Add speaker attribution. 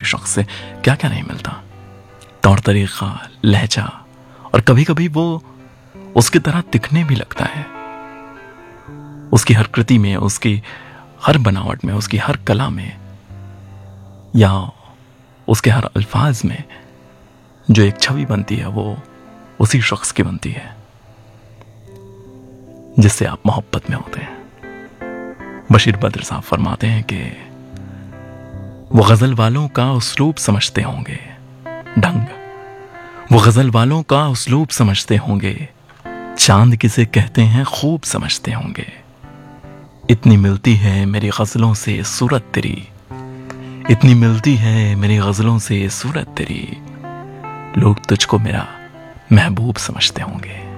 Speaker 1: शख्स से क्या क्या नहीं मिलता। तौर तरीका, लहजा, और कभी कभी वो उसकी तरह दिखने भी लगता है। उसकी हर कृति में, उसकी हर बनावट में, उसकी हर कला में, या उसके हर अल्फाज में जो एक छवि बनती है वो उसी शख्स की बनती है जिससे आप मोहब्बत में होते हैं। बशीर बद्र साहब फरमाते हैं कि वो गजल वालों का उसलूब समझते होंगे, ढंग, वो गजल वालों का उसलूब समझते होंगे, चांद किसे कहते हैं खूब समझते होंगे। इतनी मिलती है मेरी गजलों से सूरत तेरी, इतनी मिलती है मेरी गजलों से सूरत तेरी, लोग तुझको मेरा महबूब समझते होंगे।